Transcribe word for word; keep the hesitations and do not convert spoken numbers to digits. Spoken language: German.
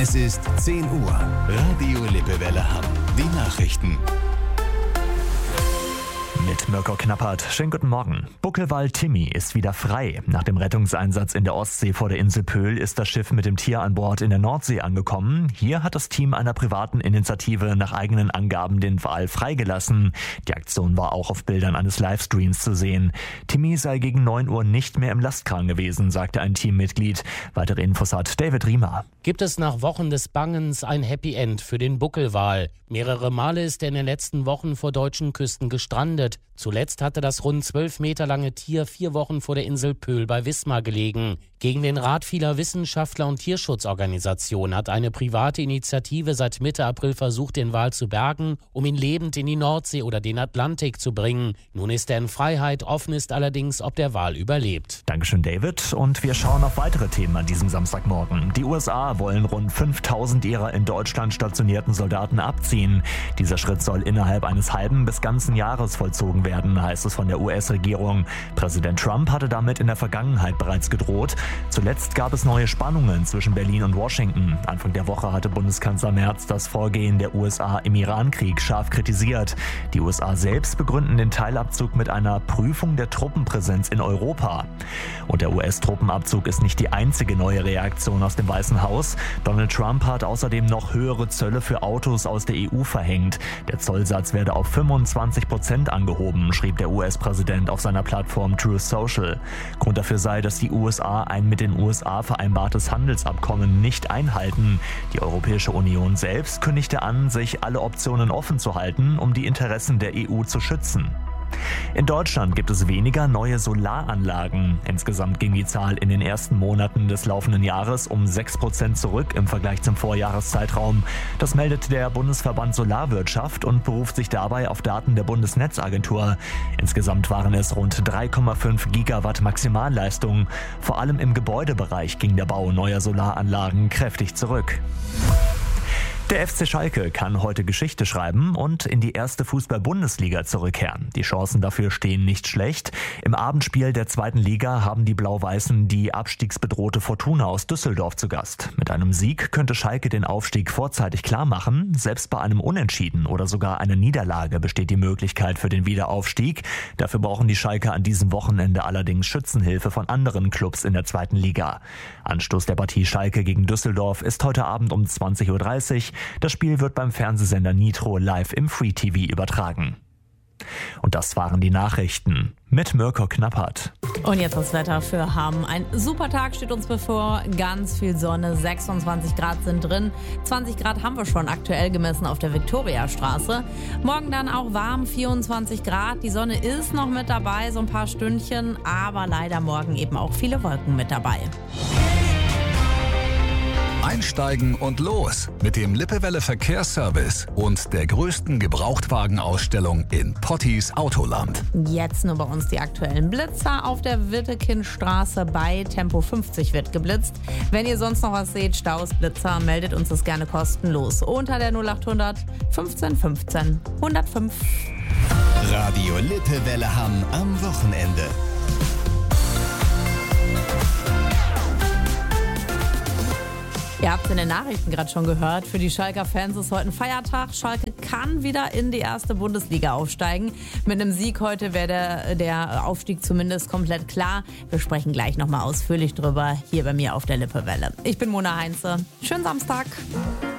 Es ist zehn Uhr. Radio Lippewelle Hamm. Die Nachrichten. Mit Mirko Knappert. Schönen guten Morgen. Buckelwal Timmy ist wieder frei. Nach dem Rettungseinsatz in der Ostsee vor der Insel Pöhl ist das Schiff mit dem Tier an Bord in der Nordsee angekommen. Hier hat das Team einer privaten Initiative nach eigenen Angaben den Wal freigelassen. Die Aktion war auch auf Bildern eines Livestreams zu sehen. Timmy sei gegen neun Uhr nicht mehr im Lastkran gewesen, sagte ein Teammitglied. Weitere Infos hat David Riemer. Gibt es nach Wochen des Bangens ein Happy End für den Buckelwal? Mehrere Male ist er in den letzten Wochen vor deutschen Küsten gestrandet. Zuletzt hatte das rund zwölf Meter lange Tier vier Wochen vor der Insel Pöhl bei Wismar gelegen. Gegen den Rat vieler Wissenschaftler und Tierschutzorganisationen hat eine private Initiative seit Mitte April versucht, den Wal zu bergen, um ihn lebend in die Nordsee oder den Atlantik zu bringen. Nun ist er in Freiheit, offen ist allerdings, ob der Wal überlebt. Dankeschön, David. Und wir schauen auf weitere Themen an diesem Samstagmorgen. Die U S A wollen rund fünftausend ihrer in Deutschland stationierten Soldaten abziehen. Dieser Schritt soll innerhalb eines halben bis ganzen Jahres vollzogen werden, heißt es von der U S-Regierung. Präsident Trump hatte damit in der Vergangenheit bereits gedroht. Zuletzt gab es neue Spannungen zwischen Berlin und Washington. Anfang der Woche hatte Bundeskanzler Merz das Vorgehen der U S A im Iran-Krieg scharf kritisiert. Die U S A selbst begründen den Teilabzug mit einer Prüfung der Truppenpräsenz in Europa. Und der U S-Truppenabzug ist nicht die einzige neue Reaktion aus dem Weißen Haus. Donald Trump hat außerdem noch höhere Zölle für Autos aus der E U verhängt. Der Zollsatz werde auf fünfundzwanzig Prozent angehoben, schrieb der U S-Präsident auf seiner Plattform Truth Social. Grund dafür sei, dass die U S A ein mit den U S A vereinbartes Handelsabkommen nicht einhalten. Die Europäische Union selbst kündigte an, sich alle Optionen offen zu halten, um die Interessen der E U zu schützen. In Deutschland gibt es weniger neue Solaranlagen. Insgesamt ging die Zahl in den ersten Monaten des laufenden Jahres um sechs Prozent zurück im Vergleich zum Vorjahreszeitraum. Das meldet der Bundesverband Solarwirtschaft und beruft sich dabei auf Daten der Bundesnetzagentur. Insgesamt waren es rund drei Komma fünf Gigawatt Maximalleistung. Vor allem im Gebäudebereich ging der Bau neuer Solaranlagen kräftig zurück. Der F C Schalke kann heute Geschichte schreiben und in die erste Fußball-Bundesliga zurückkehren. Die Chancen dafür stehen nicht schlecht. Im Abendspiel der zweiten Liga haben die Blau-Weißen die abstiegsbedrohte Fortuna aus Düsseldorf zu Gast. Mit einem Sieg könnte Schalke den Aufstieg vorzeitig klar machen. Selbst bei einem Unentschieden oder sogar einer Niederlage besteht die Möglichkeit für den Wiederaufstieg. Dafür brauchen die Schalker an diesem Wochenende allerdings Schützenhilfe von anderen Clubs in der zweiten Liga. Anstoß der Partie Schalke gegen Düsseldorf ist heute Abend um zwanzig Uhr dreißig. Das Spiel wird beim Fernsehsender Nitro live im Free T V übertragen. Und das waren die Nachrichten mit Mirko Knappert. Und jetzt das Wetter für Hamm. Ein super Tag steht uns bevor. Ganz viel Sonne, sechsundzwanzig Grad sind drin. zwanzig Grad haben wir schon aktuell gemessen auf der Viktoriastraße. Morgen dann auch warm, vierundzwanzig Grad. Die Sonne ist noch mit dabei, so ein paar Stündchen. Aber leider morgen eben auch viele Wolken mit dabei. Einsteigen und los mit dem Lippewelle Verkehrsservice und der größten Gebrauchtwagenausstellung in Potties Autoland. Jetzt nur bei uns die aktuellen Blitzer. Auf der Wittekindstraße bei Tempo fünfzig wird geblitzt. Wenn ihr sonst noch was seht, Staus, Blitzer, meldet uns das gerne kostenlos. Unter der null achthundert fünfzehn fünfzehn hundertfünf. Radio Lippewelle Hamm am Wochenende. Ihr habt es in den Nachrichten gerade schon gehört. Für die Schalker Fans ist heute ein Feiertag. Schalke kann wieder in die erste Bundesliga aufsteigen. Mit einem Sieg heute wäre der, der Aufstieg zumindest komplett klar. Wir sprechen gleich nochmal ausführlich drüber hier bei mir auf der Lippewelle. Ich bin Mona Heinze. Schönen Samstag.